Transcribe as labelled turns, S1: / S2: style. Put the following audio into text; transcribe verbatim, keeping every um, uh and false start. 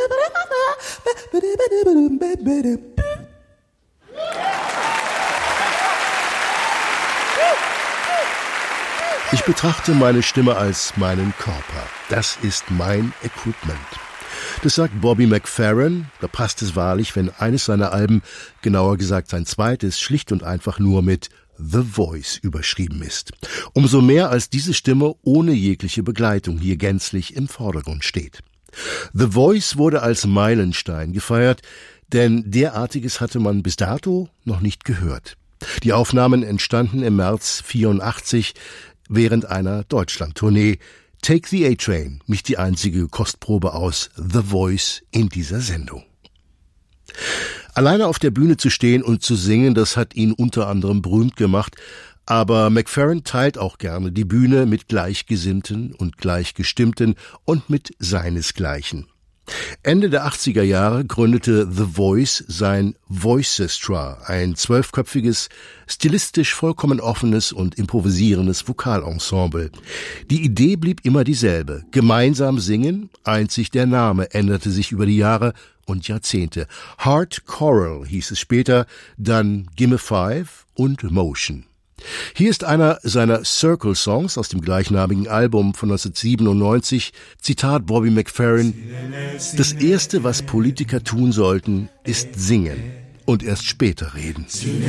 S1: Ich betrachte meine Stimme als meinen Körper. Das ist mein Equipment. Das sagt Bobby McFerrin. Da passt es wahrlich, wenn eines seiner Alben, genauer gesagt sein zweites, schlicht und einfach nur mit The Voice überschrieben ist. Umso mehr, als diese Stimme ohne jegliche Begleitung hier gänzlich im Vordergrund steht. The Voice wurde als Meilenstein gefeiert, denn derartiges hatte man bis dato noch nicht gehört. Die Aufnahmen entstanden im März vierundachtzig während einer Deutschlandtournee. Take the A-Train, nicht die einzige Kostprobe aus The Voice in dieser Sendung. Alleine auf der Bühne zu stehen und zu singen, das hat ihn unter anderem berühmt gemacht, aber McFerrin teilt auch gerne die Bühne mit Gleichgesinnten und Gleichgestimmten und mit seinesgleichen. Ende der achtziger Jahre gründete The Voice sein Voicestra, ein zwölfköpfiges, stilistisch vollkommen offenes und improvisierendes Vokalensemble. Die Idee blieb immer dieselbe: gemeinsam singen, einzig der Name änderte sich über die Jahre und Jahrzehnte. Heart Choral hieß es später, dann Gimme Five und Motion. Hier ist einer seiner Circle-Songs aus dem gleichnamigen Album von neunzehnhundertsiebenundneunzig, Zitat Bobby McFerrin: Das Erste, was Politiker tun sollten, ist singen und erst später reden.